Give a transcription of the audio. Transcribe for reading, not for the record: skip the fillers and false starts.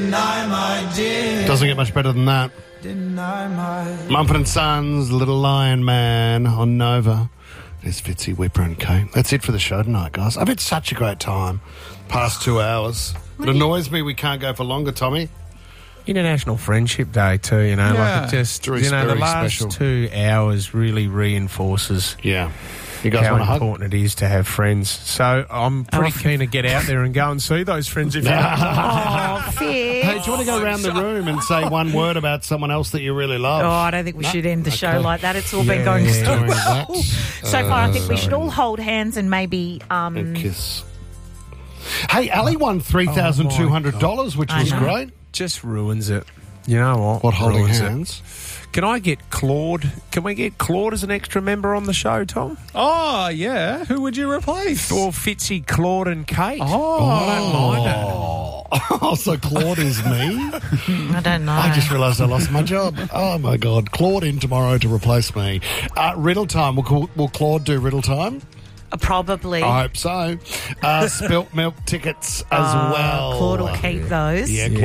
Doesn't get much better than that. Mumford & Sons, Little Lion Man on Nova. There's Fitzy, Whipper and Kate. That's it for the show tonight, guys. I've had such a great time. Past 2 hours. It annoys me we can't go for longer, Tommy. International Friendship Day too, you know. Yeah. Like it just, Very the last special. 2 hours really reinforces Yeah. You guys how want a hug? important it is to have friends. So I'm pretty keen to get out there and go and see those friends if you have. Oh, Fitz. Hey, do you want to go around the room and say one word about someone else that you really love? Oh, I don't think we should end the show like that. It's all been going Doing so that. well. So far, I think we should all hold hands and maybe... And kiss. Hey, Ali won $3,200, which was I know. great. Just ruins it. You know what? What, holding Ruins it. hands? Can I get Claude? Can we get Claude as an extra member on the show, Tom? Oh, yeah. Who would you replace? Or Fitzy, Claude and Kate? Oh. I don't mind it. Oh, so Claude is me? I don't know. I just realised I lost my job. Oh, my God. Claude in tomorrow to replace me. Riddle time. Will Claude do riddle time? Probably. I hope so. Spilt milk tickets as well. Claude will keep those. Yeah,